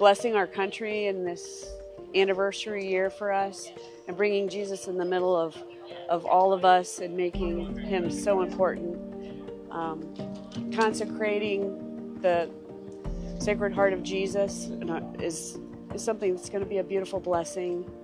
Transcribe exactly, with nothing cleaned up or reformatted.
blessing our country in this anniversary year for us, and bringing Jesus in the middle of, of all of us and making him so important. Um, consecrating the Sacred Heart of Jesus is, is something that's going to be a beautiful blessing.